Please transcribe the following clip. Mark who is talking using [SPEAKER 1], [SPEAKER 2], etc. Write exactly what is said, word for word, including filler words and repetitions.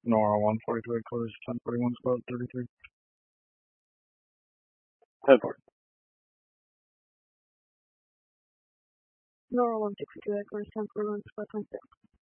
[SPEAKER 1] Nora one forty-two headquarters, ten forty-one squad thirty-three.
[SPEAKER 2] Headport.
[SPEAKER 3] Nora one sixty-two headquarters, ten forty-one squad twenty-six.